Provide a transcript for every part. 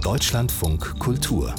Deutschlandfunk Kultur.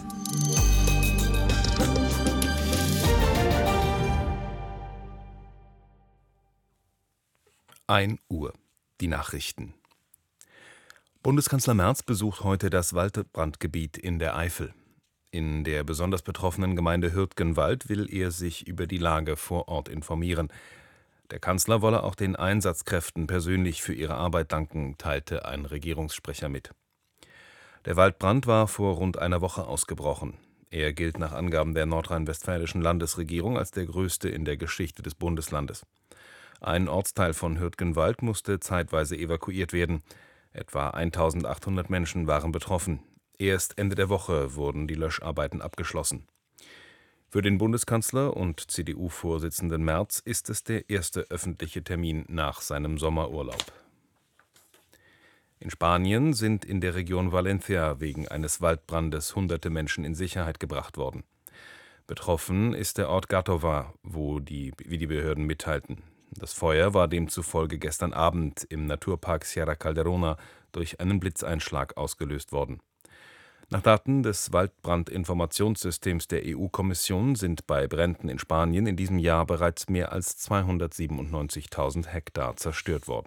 1 Uhr. Die Nachrichten. Bundeskanzler Merz besucht heute das Waldbrandgebiet in der Eifel. In der besonders betroffenen Gemeinde Hürtgenwald will er sich über die Lage vor Ort informieren. Der Kanzler wolle auch den Einsatzkräften persönlich für ihre Arbeit danken, teilte ein Regierungssprecher mit. Der Waldbrand war vor rund einer Woche ausgebrochen. Er gilt nach Angaben der nordrhein-westfälischen Landesregierung als der größte in der Geschichte des Bundeslandes. Ein Ortsteil von Hürtgenwald musste zeitweise evakuiert werden. Etwa 1.800 Menschen waren betroffen. Erst Ende der Woche wurden die Löscharbeiten abgeschlossen. Für den Bundeskanzler und CDU-Vorsitzenden Merz ist es der erste öffentliche Termin nach seinem Sommerurlaub. In Spanien sind in der Region Valencia wegen eines Waldbrandes hunderte Menschen in Sicherheit gebracht worden. Betroffen ist der Ort Gàtova, wie die Behörden mitteilten. Das Feuer war demzufolge gestern Abend im Naturpark Sierra Calderona durch einen Blitzeinschlag ausgelöst worden. Nach Daten des Waldbrandinformationssystems der EU-Kommission sind bei Bränden in Spanien in diesem Jahr bereits mehr als 297.000 Hektar zerstört worden.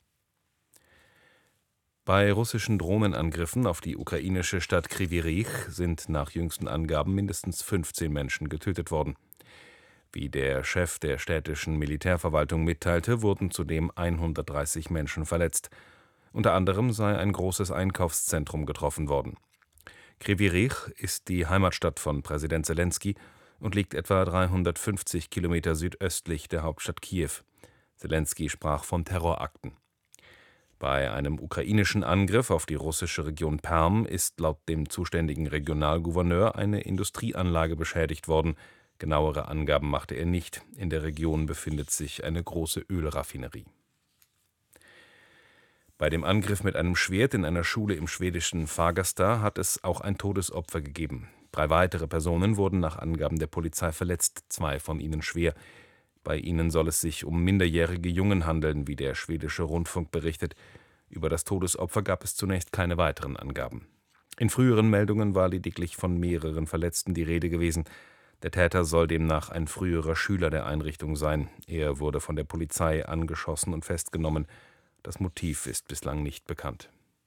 Bei russischen Drohnenangriffen auf die ukrainische Stadt Kryvyi Rih sind nach jüngsten Angaben mindestens 15 Menschen getötet worden. Wie der Chef der städtischen Militärverwaltung mitteilte, wurden zudem 130 Menschen verletzt. Unter anderem sei ein großes Einkaufszentrum getroffen worden. Kryvyi Rih ist die Heimatstadt von Präsident Selenskyj und liegt etwa 350 Kilometer südöstlich der Hauptstadt Kiew. Selenskyj sprach von Terrorakten. Bei einem ukrainischen Angriff auf die russische Region Perm ist laut dem zuständigen Regionalgouverneur eine Industrieanlage beschädigt worden. Genauere Angaben machte er nicht. In der Region befindet sich eine große Ölraffinerie. Bei dem Angriff mit einem Schwert in einer Schule im schwedischen Fagersta hat es auch ein Todesopfer gegeben. 3 weitere Personen wurden nach Angaben der Polizei verletzt, 2 von ihnen schwer. Bei ihnen soll es sich um minderjährige Jungen handeln, wie der schwedische Rundfunk berichtet. Über das Todesopfer gab es zunächst keine weiteren Angaben. In früheren Meldungen war lediglich von mehreren Verletzten die Rede gewesen. Der Täter soll demnach ein früherer Schüler der Einrichtung sein. Er wurde von der Polizei angeschossen und festgenommen. Das Motiv ist bislang nicht bekannt.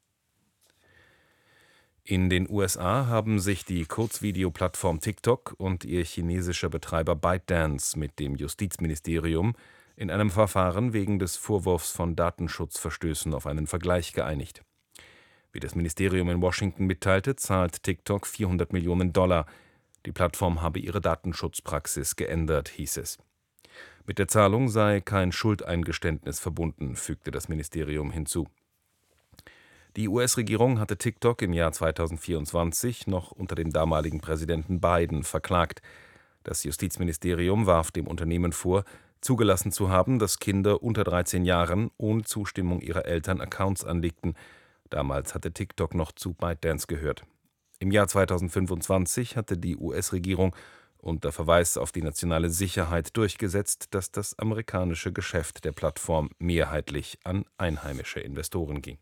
In den USA haben sich die Kurzvideoplattform TikTok und ihr chinesischer Betreiber ByteDance mit dem Justizministerium in einem Verfahren wegen des Vorwurfs von Datenschutzverstößen auf einen Vergleich geeinigt. Wie das Ministerium in Washington mitteilte, zahlt TikTok $400 Millionen. Die Plattform habe ihre Datenschutzpraxis geändert, hieß es. Mit der Zahlung sei kein Schuldeingeständnis verbunden, fügte das Ministerium hinzu. Die US-Regierung hatte TikTok im Jahr 2024 noch unter dem damaligen Präsidenten Biden verklagt. Das Justizministerium warf dem Unternehmen vor, zugelassen zu haben, dass Kinder unter 13 Jahren ohne Zustimmung ihrer Eltern Accounts anlegten. Damals hatte TikTok noch zu ByteDance gehört. Im Jahr 2025 hatte die US-Regierung unter Verweis auf die nationale Sicherheit durchgesetzt, dass das amerikanische Geschäft der Plattform mehrheitlich an einheimische Investoren ging.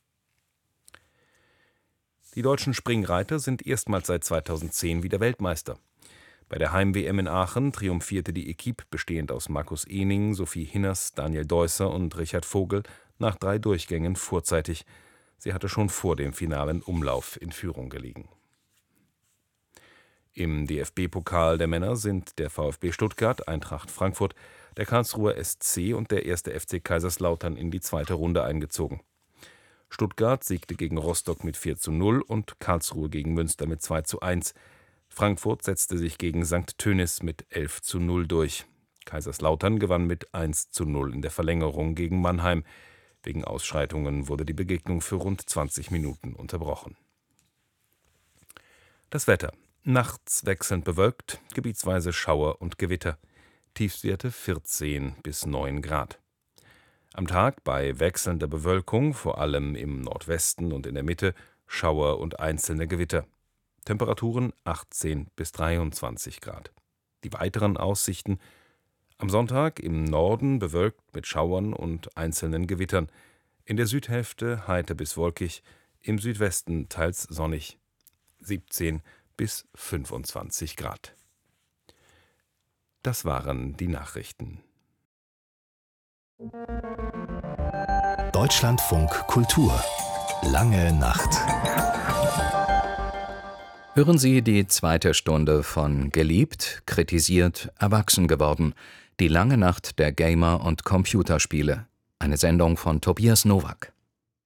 Die deutschen Springreiter sind erstmals seit 2010 wieder Weltmeister. Bei der Heim-WM in Aachen triumphierte die Equipe, bestehend aus Markus Ehning, Sophie Hinners, Daniel Deusser und Richard Vogel, nach 3 Durchgängen vorzeitig. Sie hatte schon vor dem finalen Umlauf in Führung gelegen. Im DFB-Pokal der Männer sind der VfB Stuttgart, Eintracht Frankfurt, der Karlsruher SC und der 1. FC Kaiserslautern in die 2. Runde eingezogen. Stuttgart siegte gegen Rostock mit 4:0 und Karlsruhe gegen Münster mit 2:1. Frankfurt setzte sich gegen St. Tönis mit 11:0 durch. Kaiserslautern gewann mit 1:0 in der Verlängerung gegen Mannheim. Wegen Ausschreitungen wurde die Begegnung für rund 20 Minuten unterbrochen. Das Wetter. Nachts wechselnd bewölkt, gebietsweise Schauer und Gewitter. Tiefstwerte 14 bis 9 Grad. Am Tag bei wechselnder Bewölkung, vor allem im Nordwesten und in der Mitte, Schauer und einzelne Gewitter. Temperaturen 18 bis 23 Grad. Die weiteren Aussichten: am Sonntag im Norden bewölkt mit Schauern und einzelnen Gewittern. In der Südhälfte heiter bis wolkig, im Südwesten teils sonnig 17 bis 25 Grad. Das waren die Nachrichten. Deutschlandfunk Kultur. Lange Nacht. Hören Sie die zweite Stunde von Geliebt, kritisiert, erwachsen geworden. Die lange Nacht der Gamer und Computerspiele. Eine Sendung von Tobias Nowak.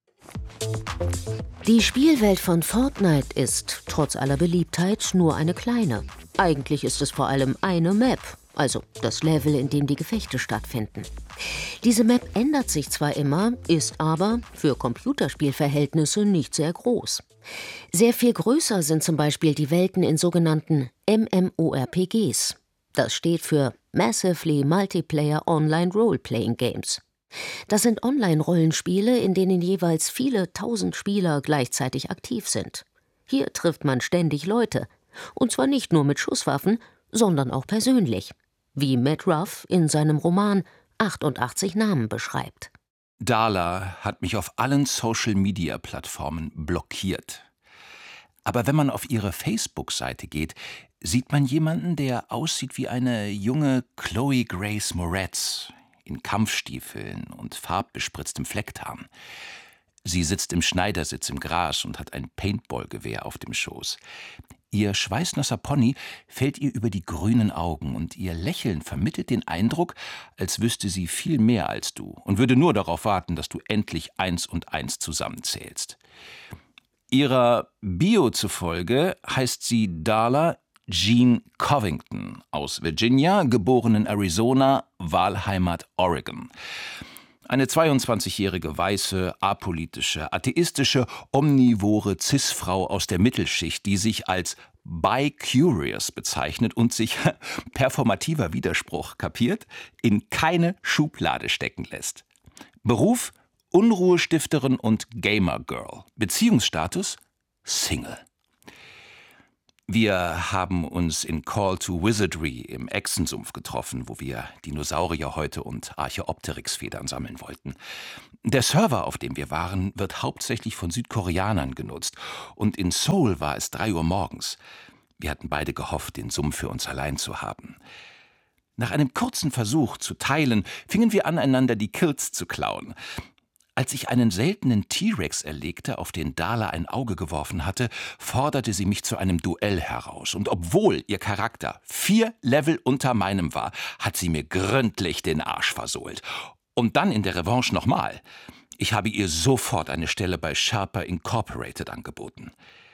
Die Spielwelt von Fortnite ist, trotz aller Beliebtheit, nur eine kleine. Eigentlich ist es vor allem eine Map, also das Level, in dem die Gefechte stattfinden. Diese Map ändert sich zwar immer, ist aber für Computerspielverhältnisse nicht sehr groß. Sehr viel größer sind zum Beispiel die Welten in sogenannten MMORPGs. Das steht für Massively Multiplayer Online Role-Playing Games. Das sind Online-Rollenspiele, in denen jeweils viele tausend Spieler gleichzeitig aktiv sind. Hier trifft man ständig Leute. Und zwar nicht nur mit Schusswaffen, sondern auch persönlich. Wie Matt Ruff in seinem Roman 88 Namen beschreibt. Darla hat mich auf allen Social-Media-Plattformen blockiert. Aber wenn man auf ihre Facebook-Seite geht, sieht man jemanden, der aussieht wie eine junge Chloe Grace Moretz in Kampfstiefeln und farbbespritztem Flecktarn. Sie sitzt im Schneidersitz im Gras und hat ein Paintball-Gewehr auf dem Schoß. Ihr schweißnasser Pony fällt ihr über die grünen Augen und ihr Lächeln vermittelt den Eindruck, als wüsste sie viel mehr als du und würde nur darauf warten, dass du endlich 1 und 1 zusammenzählst. Ihrer Bio zufolge heißt sie Darla Jean Covington, aus Virginia, geboren in Arizona, Wahlheimat Oregon. Eine 22-jährige weiße, apolitische, atheistische, omnivore Cis-Frau aus der Mittelschicht, die sich als bi-curious bezeichnet und sich, performativer Widerspruch, kapiert, in keine Schublade stecken lässt. Beruf: Unruhestifterin und Gamer-Girl. Beziehungsstatus: Single. Wir haben uns in Call to Wizardry im Echsensumpf getroffen, wo wir Dinosaurierhäute und Archaeopteryx-Federn sammeln wollten. Der Server, auf dem wir waren, wird hauptsächlich von Südkoreanern genutzt. Und in Seoul war es 3 Uhr morgens. Wir hatten beide gehofft, den Sumpf für uns allein zu haben. Nach einem kurzen Versuch zu teilen, fingen wir an, einander die Kills zu klauen. Als ich einen seltenen T-Rex erlegte, auf den Darla ein Auge geworfen hatte, forderte sie mich zu einem Duell heraus. Und obwohl ihr Charakter 4 Level unter meinem war, hat sie mir gründlich den Arsch versohlt. Und dann in der Revanche nochmal. Ich habe ihr sofort eine Stelle bei Sherpa Incorporated angeboten.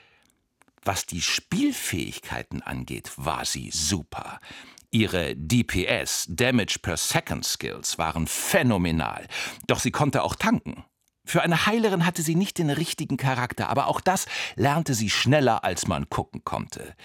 Was die Spielfähigkeiten angeht, war sie super. Ihre DPS, Damage per Second Skills, waren phänomenal. Doch sie konnte auch tanken. Für eine Heilerin hatte sie nicht den richtigen Charakter, aber auch das lernte sie schneller, als man gucken konnte.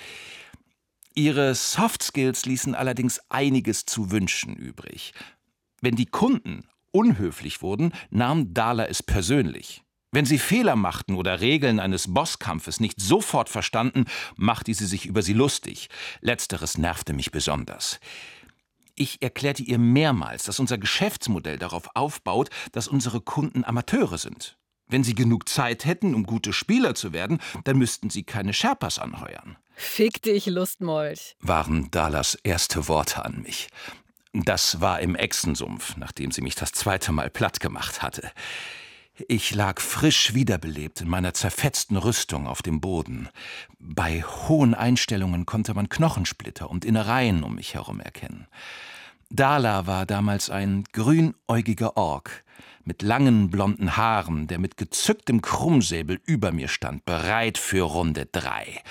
Ihre Soft Skills ließen allerdings einiges zu wünschen übrig. Wenn die Kunden unhöflich wurden, nahm Darla es persönlich. Wenn sie Fehler machten oder Regeln eines Bosskampfes nicht sofort verstanden, machte sie sich über sie lustig. Letzteres nervte mich besonders. Ich erklärte ihr mehrmals, dass unser Geschäftsmodell darauf aufbaut, dass unsere Kunden Amateure sind. Wenn sie genug Zeit hätten, um gute Spieler zu werden, dann müssten sie keine Sherpas anheuern. Fick dich, Lustmolch, waren Darlas erste Worte an mich. Das war im Echsensumpf, nachdem sie mich das 2. Mal platt gemacht hatte. Ich lag frisch wiederbelebt in meiner zerfetzten Rüstung auf dem Boden. Bei hohen Einstellungen konnte man Knochensplitter und Innereien um mich herum erkennen. Darla war damals ein grünäugiger Ork mit langen blonden Haaren, der mit gezücktem Krummsäbel über mir stand, bereit für Runde 3.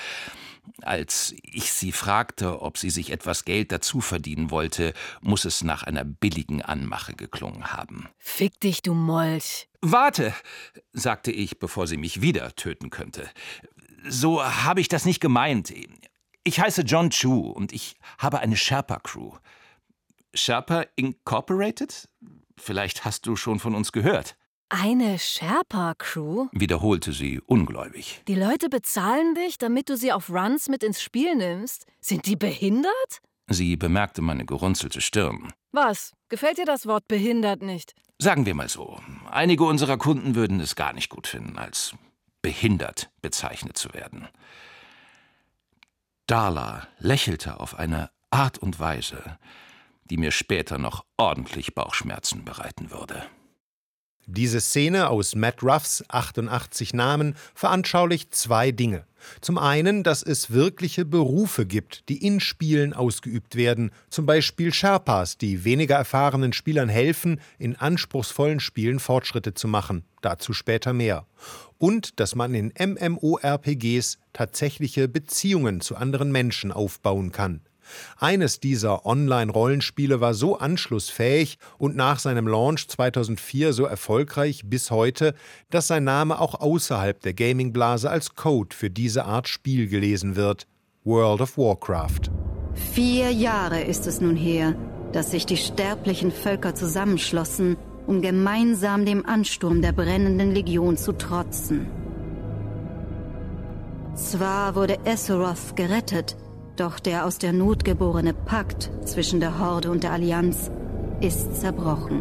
Als ich sie fragte, ob sie sich etwas Geld dazu verdienen wollte, muss es nach einer billigen Anmache geklungen haben. Fick dich, du Molch. »Warte«, sagte ich, bevor sie mich wieder töten könnte. »So habe ich das nicht gemeint. Ich heiße John Chu und ich habe eine Sherpa-Crew.« »Sherpa Incorporated? Vielleicht hast du schon von uns gehört.« Eine Sherpa-Crew? Wiederholte sie ungläubig. Die Leute bezahlen dich, damit du sie auf Runs mit ins Spiel nimmst? Sind die behindert? Sie bemerkte meine gerunzelte Stirn. Was? Gefällt dir das Wort behindert nicht? Sagen wir mal so, einige unserer Kunden würden es gar nicht gut finden, als behindert bezeichnet zu werden. Darla lächelte auf eine Art und Weise, die mir später noch ordentlich Bauchschmerzen bereiten würde. Diese Szene aus Matt Ruffs 88 Namen veranschaulicht zwei Dinge. Zum einen, dass es wirkliche Berufe gibt, die in Spielen ausgeübt werden, zum Beispiel Sherpas, die weniger erfahrenen Spielern helfen, in anspruchsvollen Spielen Fortschritte zu machen. Dazu später mehr. Und dass man in MMORPGs tatsächliche Beziehungen zu anderen Menschen aufbauen kann. Eines dieser Online-Rollenspiele war so anschlussfähig und nach seinem Launch 2004 so erfolgreich bis heute, dass sein Name auch außerhalb der Gaming-Blase als Code für diese Art Spiel gelesen wird: World of Warcraft. 4 Jahre ist es nun her, dass sich die sterblichen Völker zusammenschlossen, um gemeinsam dem Ansturm der brennenden Legion zu trotzen. Zwar wurde Azeroth gerettet, doch der aus der Not geborene Pakt zwischen der Horde und der Allianz ist zerbrochen.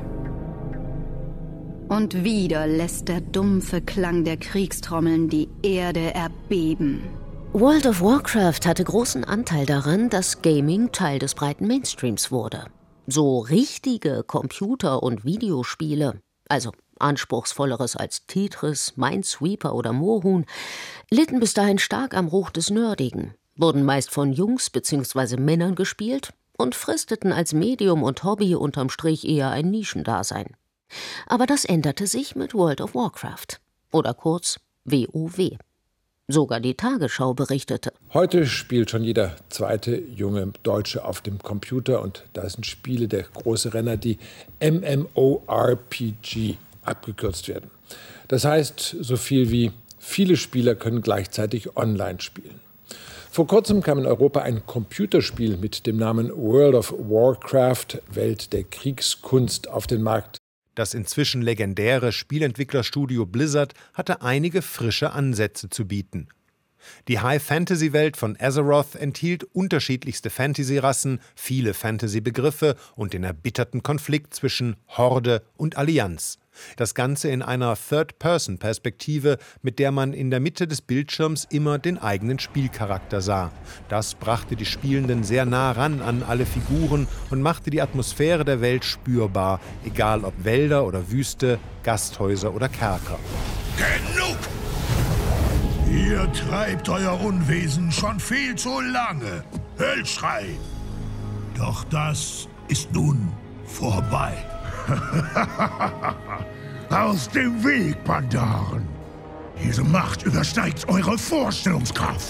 Und wieder lässt der dumpfe Klang der Kriegstrommeln die Erde erbeben. World of Warcraft hatte großen Anteil daran, dass Gaming Teil des breiten Mainstreams wurde. So richtige Computer- und Videospiele, also anspruchsvolleres als Tetris, Minesweeper oder Moorhuhn, litten bis dahin stark am Ruch des Nerdigen, wurden meist von Jungs bzw. Männern gespielt und fristeten als Medium und Hobby unterm Strich eher ein Nischendasein. Aber das änderte sich mit World of Warcraft, oder kurz WoW. Sogar die Tagesschau berichtete: Heute spielt schon jeder zweite junge Deutsche auf dem Computer und da sind Spiele der große Renner, die MMORPG abgekürzt werden. Das heißt so viel wie: viele Spieler können gleichzeitig online spielen. Vor kurzem kam in Europa ein Computerspiel mit dem Namen World of Warcraft, Welt der Kriegskunst, auf den Markt. Das inzwischen legendäre Spielentwicklerstudio Blizzard hatte einige frische Ansätze zu bieten. Die High-Fantasy-Welt von Azeroth enthielt unterschiedlichste Fantasy-Rassen, viele Fantasy-Begriffe und den erbitterten Konflikt zwischen Horde und Allianz. Das Ganze in einer Third-Person-Perspektive, mit der man in der Mitte des Bildschirms immer den eigenen Spielcharakter sah. Das brachte die Spielenden sehr nah ran an alle Figuren und machte die Atmosphäre der Welt spürbar, egal ob Wälder oder Wüste, Gasthäuser oder Kerker. Genug! Ihr treibt euer Unwesen schon viel zu lange. Höllschrei! Doch das ist nun vorbei. Aus dem Weg, Bandaren! Diese Macht übersteigt eure Vorstellungskraft.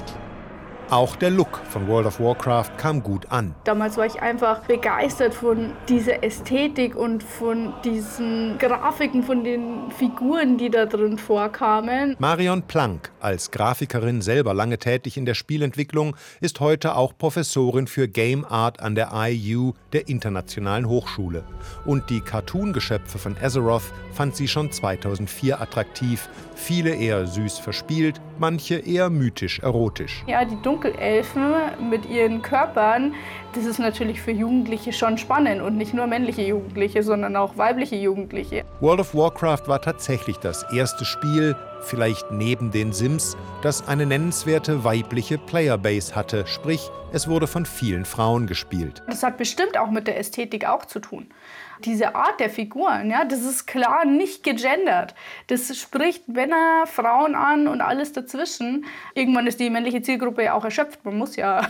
Auch der Look von World of Warcraft kam gut an. Damals war ich einfach begeistert von dieser Ästhetik und von diesen Grafiken, von den Figuren, die da drin vorkamen. Marion Planck, als Grafikerin selber lange tätig in der Spielentwicklung, ist heute auch Professorin für Game Art an der IU, der Internationalen Hochschule. Und die Cartoon-Geschöpfe von Azeroth fand sie schon 2004 attraktiv. Viele eher süß verspielt, manche eher mythisch erotisch. Ja, die Dunkelelfen mit ihren Körpern, das ist natürlich für Jugendliche schon spannend und nicht nur männliche Jugendliche, sondern auch weibliche Jugendliche. World of Warcraft war tatsächlich das erste Spiel, vielleicht neben den Sims, das eine nennenswerte weibliche Playerbase hatte, sprich, es wurde von vielen Frauen gespielt. Das hat bestimmt auch mit der Ästhetik auch zu tun. Diese Art der Figuren, ja, das ist klar nicht gegendert. Das spricht Männer, Frauen an und alles dazwischen. Irgendwann ist die männliche Zielgruppe ja auch erschöpft. Man muss ja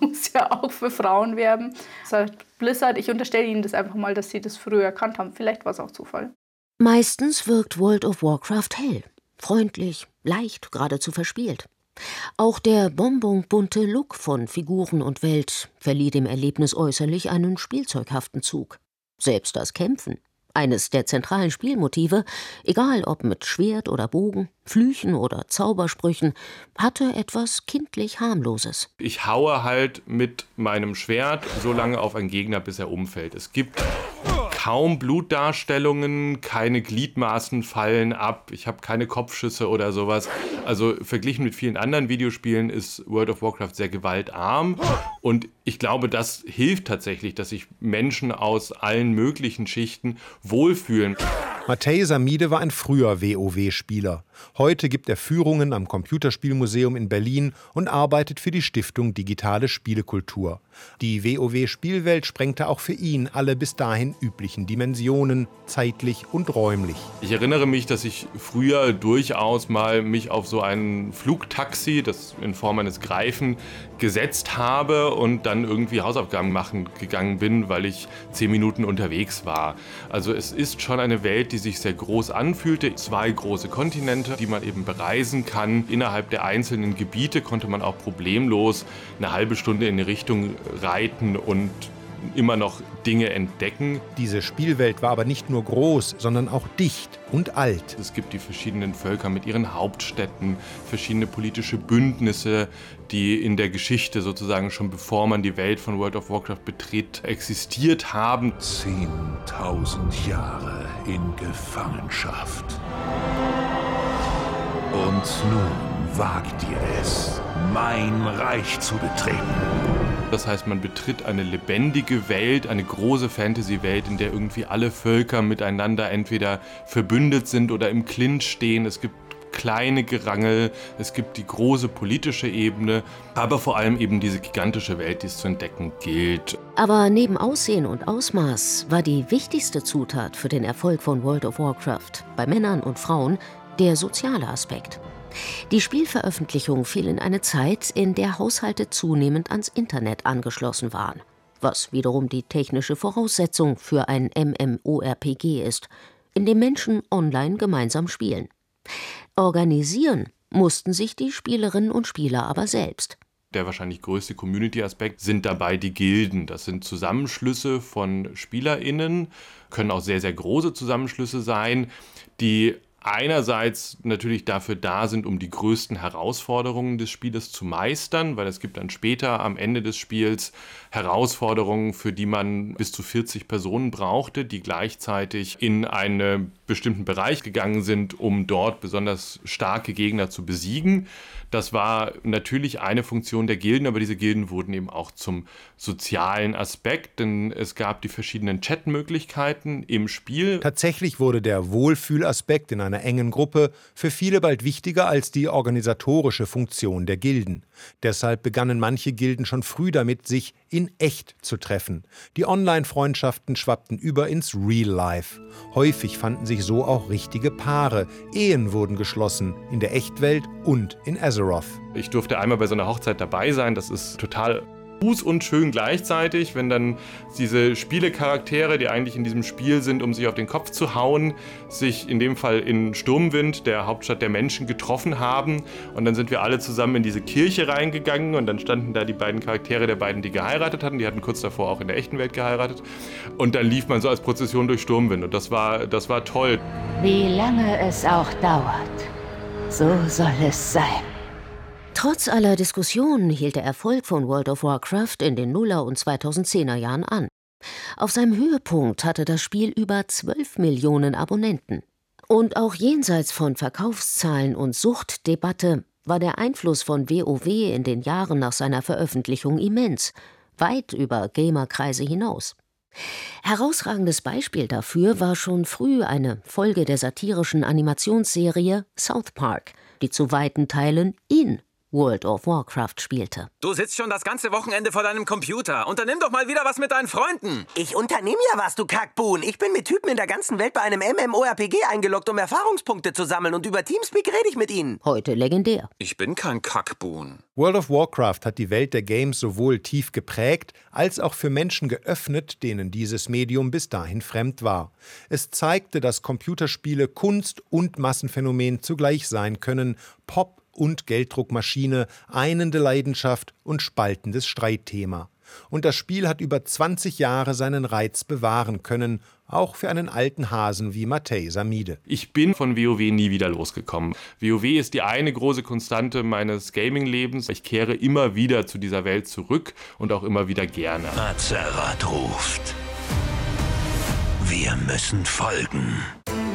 auch für Frauen werben. Das heißt, Blizzard, ich unterstelle Ihnen das einfach mal, dass Sie das früher erkannt haben. Vielleicht war es auch Zufall. Meistens wirkt World of Warcraft hell, freundlich, leicht, geradezu verspielt. Auch der bonbonbunte Look von Figuren und Welt verlieh dem Erlebnis äußerlich einen spielzeughaften Zug. Selbst das Kämpfen, eines der zentralen Spielmotive, egal ob mit Schwert oder Bogen, Flüchen oder Zaubersprüchen, hatte etwas kindlich Harmloses. Ich haue halt mit meinem Schwert so lange auf einen Gegner, bis er umfällt. Es gibt kaum Blutdarstellungen, keine Gliedmaßen fallen ab, ich habe keine Kopfschüsse oder sowas. Also verglichen mit vielen anderen Videospielen ist World of Warcraft sehr gewaltarm und ich glaube, das hilft tatsächlich, dass sich Menschen aus allen möglichen Schichten wohlfühlen. Matej Samide war ein früher WoW-Spieler. Heute gibt er Führungen am Computerspielmuseum in Berlin und arbeitet für die Stiftung Digitale Spielekultur. Die WoW-Spielwelt sprengte auch für ihn alle bis dahin üblichen Dimensionen, zeitlich und räumlich. Ich erinnere mich, dass ich früher durchaus mal mich auf so ein Flugtaxi, das in Form eines Greifen, gesetzt habe und dann irgendwie Hausaufgaben machen gegangen bin, weil ich 10 Minuten unterwegs war. Also es ist schon eine Welt, die sich sehr groß anfühlte. 2 große Kontinente, die man eben bereisen kann. Innerhalb der einzelnen Gebiete konnte man auch problemlos eine halbe Stunde in eine Richtung reiten und immer noch Dinge entdecken. Diese Spielwelt war aber nicht nur groß, sondern auch dicht und alt. Es gibt die verschiedenen Völker mit ihren Hauptstädten, verschiedene politische Bündnisse, die in der Geschichte sozusagen schon bevor man die Welt von World of Warcraft betritt, existiert haben. 10.000 Jahre in Gefangenschaft. Und nun wagt ihr es, mein Reich zu betreten. Das heißt, man betritt eine lebendige Welt, eine große Fantasy-Welt, in der irgendwie alle Völker miteinander entweder verbündet sind oder im Clinch stehen. Es gibt kleine Gerangel, es gibt die große politische Ebene, aber vor allem eben diese gigantische Welt, die es zu entdecken gilt. Aber neben Aussehen und Ausmaß war die wichtigste Zutat für den Erfolg von World of Warcraft bei Männern und Frauen der soziale Aspekt. Die Spielveröffentlichung fiel in eine Zeit, in der Haushalte zunehmend ans Internet angeschlossen waren, was wiederum die technische Voraussetzung für ein MMORPG ist, in dem Menschen online gemeinsam spielen. Organisieren mussten sich die Spielerinnen und Spieler aber selbst. Der wahrscheinlich größte Community-Aspekt sind dabei die Gilden. Das sind Zusammenschlüsse von SpielerInnen, können auch sehr, sehr große Zusammenschlüsse sein, die einerseits natürlich dafür da sind, um die größten Herausforderungen des Spieles zu meistern, weil es gibt dann später am Ende des Spiels Herausforderungen, für die man bis zu 40 Personen brauchte, die gleichzeitig in einen bestimmten Bereich gegangen sind, um dort besonders starke Gegner zu besiegen. Das war natürlich eine Funktion der Gilden, aber diese Gilden wurden eben auch zum sozialen Aspekt, denn es gab die verschiedenen Chatmöglichkeiten im Spiel. Tatsächlich wurde der Wohlfühlaspekt in einer engen Gruppe für viele bald wichtiger als die organisatorische Funktion der Gilden. Deshalb begannen manche Gilden schon früh damit, sich in echt zu treffen. Die Online-Freundschaften schwappten über ins Real Life. Häufig fanden sich so auch richtige Paare. Ehen wurden geschlossen, in der Echtwelt und in Azeroth. Ich durfte einmal bei so einer Hochzeit dabei sein, das ist total Fuß und schön gleichzeitig, wenn dann diese Spielecharaktere, die eigentlich in diesem Spiel sind, um sich auf den Kopf zu hauen, sich in dem Fall in Sturmwind, der Hauptstadt der Menschen, getroffen haben. Und dann sind wir alle zusammen in diese Kirche reingegangen und dann standen da die beiden Charaktere der beiden, die geheiratet hatten. Die hatten kurz davor auch in der echten Welt geheiratet. Und dann lief man so als Prozession durch Sturmwind und das war toll. Wie lange es auch dauert, so soll es sein. Trotz aller Diskussionen hielt der Erfolg von World of Warcraft in den Nuller- und 2010er Jahren an. Auf seinem Höhepunkt hatte das Spiel über 12 Millionen Abonnenten. Und auch jenseits von Verkaufszahlen und Suchtdebatte war der Einfluss von WoW in den Jahren nach seiner Veröffentlichung immens, weit über Gamerkreise hinaus. Herausragendes Beispiel dafür war schon früh eine Folge der satirischen Animationsserie South Park, die zu weiten Teilen in World of Warcraft spielte. Du sitzt schon das ganze Wochenende vor deinem Computer. Unternimm doch mal wieder was mit deinen Freunden. Ich unternehme ja was, du Kackbuhn. Ich bin mit Typen in der ganzen Welt bei einem MMORPG eingeloggt, um Erfahrungspunkte zu sammeln. Und über Teamspeak rede ich mit ihnen. Heute legendär. Ich bin kein Kackbuhn. World of Warcraft hat die Welt der Games sowohl tief geprägt, als auch für Menschen geöffnet, denen dieses Medium bis dahin fremd war. Es zeigte, dass Computerspiele Kunst und Massenphänomen zugleich sein können, Pop und Gelddruckmaschine, einende Leidenschaft und spaltendes Streitthema. Und das Spiel hat über 20 Jahre seinen Reiz bewahren können, auch für einen alten Hasen wie Matej Samide. Ich bin von WoW nie wieder losgekommen. WoW ist die eine große Konstante meines Gaming-Lebens. Ich kehre immer wieder zu dieser Welt zurück und auch immer wieder gerne. Azeroth ruft. Wir müssen folgen.